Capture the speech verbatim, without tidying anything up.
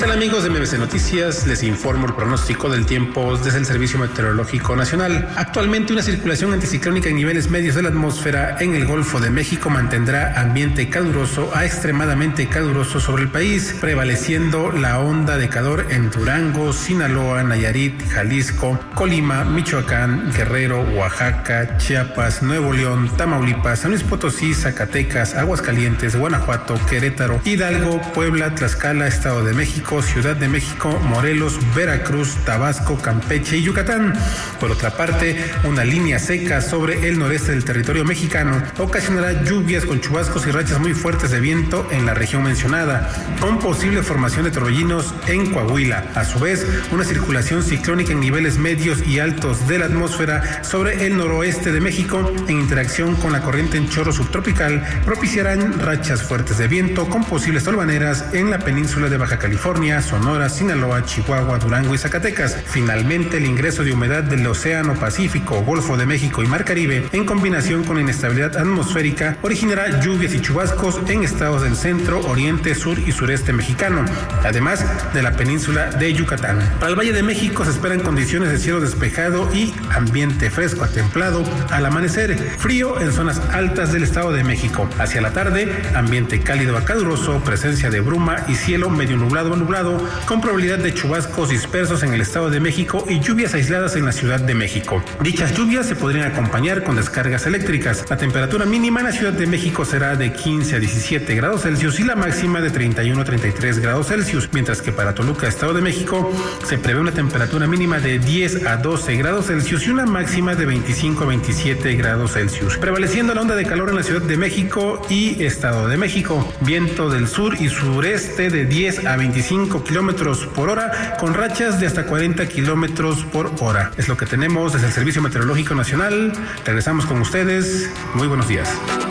tal, amigos de M B C Noticias? Les informo el pronóstico del tiempo desde el Servicio Meteorológico Nacional. Actualmente una circulación anticiclónica en niveles medios de la atmósfera en el Golfo de México mantendrá ambiente caluroso a extremadamente caluroso sobre el país, prevaleciendo la onda de calor en Durango, Sinaloa, Nayarit, Jalisco, Colima, Michoacán, Guerrero, Oaxaca, Chiapas, Nuevo León, Tamaulipas, San Luis Potosí, Zacatecas, Aguascalientes, Guanajuato, Querétaro, Hidalgo, Puebla, Tlaxcala, Estado de México, Ciudad de México, Morelos, Veracruz, Tabasco, Campeche y Yucatán. Por otra parte, una línea seca sobre el noreste del territorio mexicano ocasionará lluvias con chubascos y rachas muy fuertes de viento en la región mencionada, con posible formación de torbellinos en Coahuila. A su vez, una circulación ciclónica en niveles medios y altos de la atmósfera sobre el noroeste de México, en interacción con la corriente en chorro subtropical, propiciarán rachas fuertes de viento con posibles tolvaneras en la península de Baja California, Sonora, Sinaloa, Chihuahua, Durango y Zacatecas. Finalmente, el ingreso de humedad del Océano Pacífico, Golfo de México y Mar Caribe, en combinación con inestabilidad atmosférica, originará lluvias y chubascos en estados del centro, oriente, sur y sureste mexicano, además de la península de Yucatán. Para el Valle de México se esperan condiciones de cielo despejado y ambiente fresco a templado al amanecer, frío en zonas altas del Estado de México. Hacia la tarde, ambiente cálido a caluroso, presencia de bruma y cielo medio nublado a nublado, con probabilidad de chubascos dispersos en el Estado de México y lluvias aisladas en la Ciudad de México. Dichas lluvias se podrían acompañar con descargas eléctricas. La temperatura mínima en la Ciudad de México será de quince a diecisiete grados Celsius y la máxima de treinta y uno a treinta y tres grados Celsius, mientras que para Toluca, Estado de México, se prevé una temperatura mínima de diez a doce grados Celsius y una máxima de veinticinco a veintisiete grados Celsius. Prevaleciendo la onda de calor en la Ciudad de México y Estado de México, viento del sur y sureste de diez a veinticinco kilómetros por hora, con rachas de hasta cuarenta kilómetros por hora. Es lo que tenemos desde el Servicio Meteorológico Nacional. Regresamos con ustedes. Muy buenos días.